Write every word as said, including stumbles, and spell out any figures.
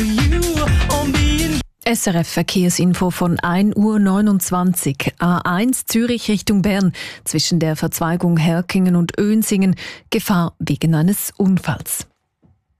S R F Verkehrsinfo von ein Uhr neunundzwanzig. A eins Zürich Richtung Bern. Zwischen der Verzweigung Herkingen und Önsingen. Gefahr wegen eines Unfalls.